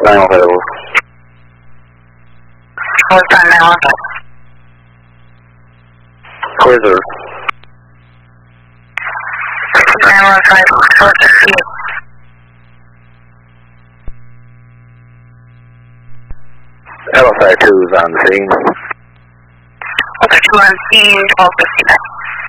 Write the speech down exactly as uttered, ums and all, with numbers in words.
nine one five. What's that nine one five? Cruiser. nine one five, what's the key? L S I two is on the scene. Okay, two on scene, twelve fifty-nine.